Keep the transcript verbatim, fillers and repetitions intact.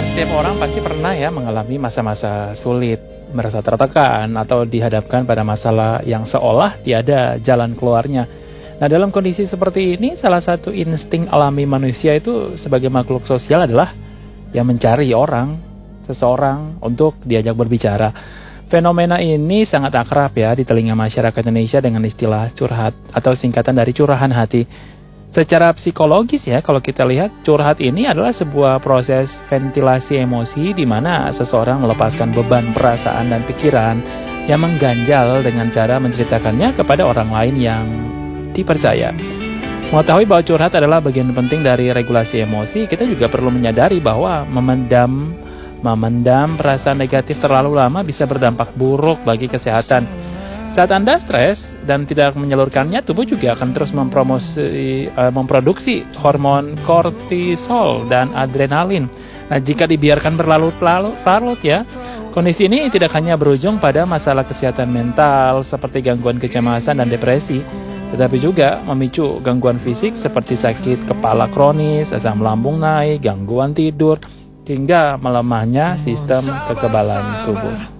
kan setiap orang pasti pernah ya mengalami masa-masa sulit, merasa tertekan atau dihadapkan pada masalah yang seolah tiada jalan keluarnya. Nah, dalam kondisi seperti ini, salah satu insting alami manusia itu sebagai makhluk sosial adalah yang mencari orang, seseorang untuk diajak berbicara. Fenomena ini sangat akrab ya di telinga masyarakat Indonesia dengan istilah curhat atau singkatan dari curahan hati. Secara psikologis ya, kalau kita lihat, curhat ini adalah sebuah proses ventilasi emosi di mana seseorang melepaskan beban perasaan dan pikiran yang mengganjal dengan cara menceritakannya kepada orang lain yang dipercaya. Mengetahui bahwa curhat adalah bagian penting dari regulasi emosi, kita juga perlu menyadari bahwa memendam memendam perasaan negatif terlalu lama bisa berdampak buruk bagi kesehatan. Saat Anda stres dan tidak menyalurkannya, tubuh juga akan terus mempromosi, uh, memproduksi hormon kortisol dan adrenalin. Nah, jika dibiarkan berlarut-larut ya, kondisi ini tidak hanya berujung pada masalah kesehatan mental seperti gangguan kecemasan dan depresi, tetapi juga memicu gangguan fisik seperti sakit kepala kronis, asam lambung naik, gangguan tidur, hingga melemahnya sistem kekebalan tubuh.